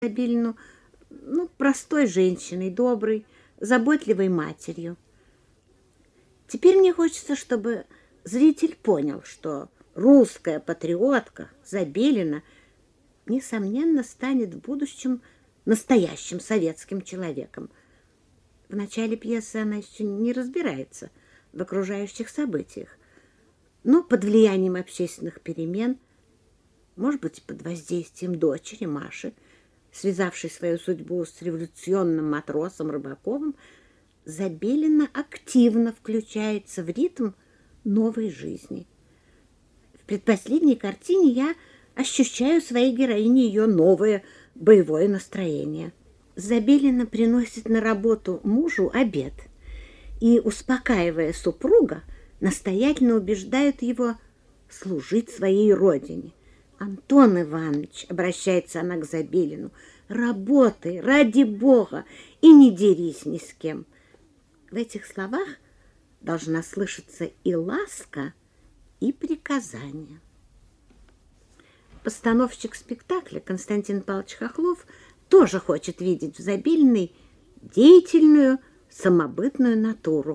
Забелину, простой женщиной, доброй, заботливой матерью. Теперь мне хочется, чтобы зритель понял, что русская патриотка Забелина, несомненно, станет в будущем настоящим советским человеком. В начале пьесы она еще не разбирается в окружающих событиях, но под влиянием общественных перемен, может быть, под воздействием дочери Маши, связавшей свою судьбу с революционным матросом Рыбаковым, Забелина активно включается в ритм новой жизни. В предпоследней картине я ощущаю в своей героине ее новое боевое настроение. Забелина приносит на работу мужу обед и, успокаивая супруга, настоятельно убеждает его служить своей родине. «Антон Иванович», — обращается она к Забелину, — «работай, ради Бога, и не дерись ни с кем». В этих словах должна слышаться и ласка, и приказание. Постановщик спектакля Константин Павлович Хохлов тоже хочет видеть в Забелиной деятельную, самобытную натуру.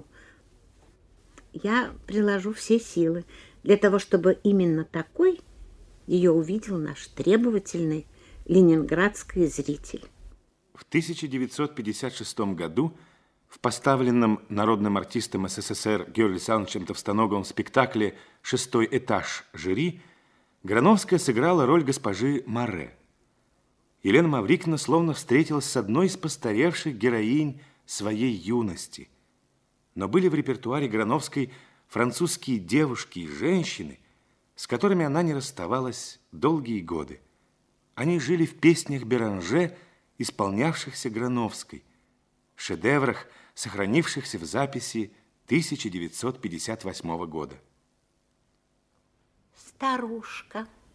Я приложу все силы для того, чтобы именно такой ее увидел наш требовательный ленинградский зритель. В 1956 году в поставленном народным артистом СССР Георгием Александровичем Товстоноговым спектакле «Шестой этаж. Жюри» Грановская сыграла роль госпожи Море. Елена Маврикина словно встретилась с одной из постаревших героинь своей юности. Но были в репертуаре Грановской французские девушки и женщины, с которыми она не расставалась долгие годы. Они жили в песнях Беранже, исполнявшихся Грановской, шедеврах, сохранившихся в записи 1958 года. Старушка,